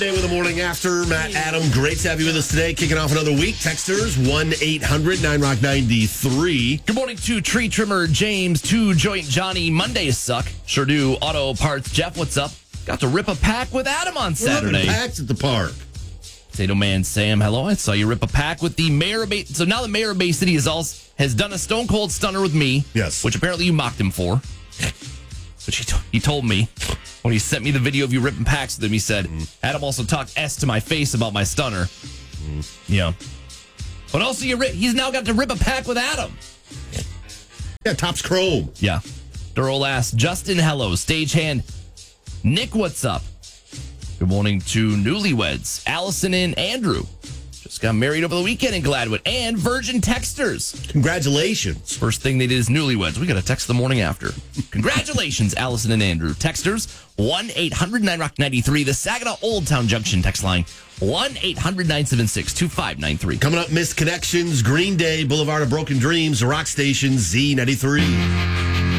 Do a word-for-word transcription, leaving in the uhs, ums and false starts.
Day with the morning after. Matt, Adam, great to have you with us today. Kicking off another week. Texters, one eight hundred nine rock ninety-three. Good morning to Tree Trimmer James, to Joint Johnny. Mondays suck. Sure do. Auto Parts Jeff, what's up? Got to rip a pack with Adam on Saturday. We're packs at the park. Potato Man Sam, hello. I saw you rip a pack with the mayor of Bay. So now the mayor of Bay City is also, has done a Stone Cold Stunner with me. Yes. Which apparently you mocked him for. Which he, t- he told me when he sent me the video of you ripping packs with him. He said, mm. Adam also talked S to my face about my stunner. Mm. Yeah. But also, you ri- he's now got to rip a pack with Adam. Yeah, Topps Chrome. Yeah. Durl ass. Justin, hello. Stagehand. Nick, what's up? Good morning to newlyweds. Allison and Andrew. Just got married over the weekend in Gladwood. And Virgin Texters. Congratulations. First thing they did is newlyweds. We got to text the morning after. Congratulations, Allison and Andrew. Texters, one eight hundred nine rock ninety-three. The Saginaw Old Town Junction text line, one eight hundred nine seven six two five nine three. Coming up, Missed Connections, Green Day, Boulevard of Broken Dreams, Rock Station, Z ninety-three.